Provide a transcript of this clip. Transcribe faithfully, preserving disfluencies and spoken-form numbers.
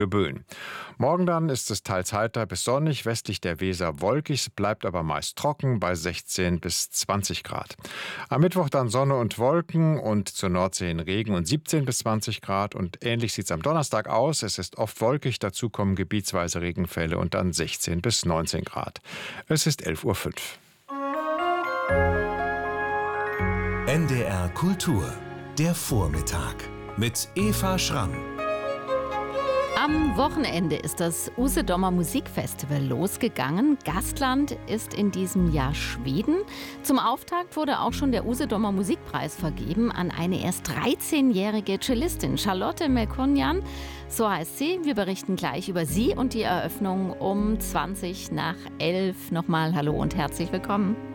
Böen. Morgen dann ist es teils heiter bis sonnig, westlich der Weser wolkig, bleibt aber meist trocken bei sechzehn bis zwanzig Grad. Am Mittwoch dann Sonne und Wolken und zur Nordsee hin Regen und siebzehn bis zwanzig Grad. Und ähnlich sieht es am Donnerstag aus. Es ist oft wolkig, dazu kommen gebietsweise Regenfälle und dann sechzehn bis neunzehn Grad. Es ist elf Uhr fünf. N D R Kultur, der Vormittag mit Eva Schramm. Am Wochenende ist das Usedomer Musikfestival losgegangen. Gastland ist in diesem Jahr Schweden. Zum Auftakt wurde auch schon der Usedomer Musikpreis vergeben an eine erst dreizehnjährige Cellistin, Charlotte Melkonyan. So heißt sie. Wir berichten gleich über sie und die Eröffnung um zwanzig nach elf. Nochmal hallo und herzlich willkommen.